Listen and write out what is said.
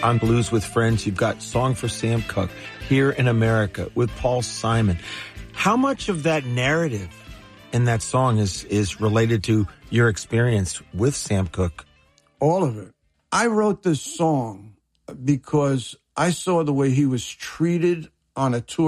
On Blues with Friends, you've got Song for Sam Cooke, Here in America with Paul Simon. How much of that narrative in that song is related to your experience with Sam Cooke? All of it. I wrote this song because I saw the way he was treated on a tour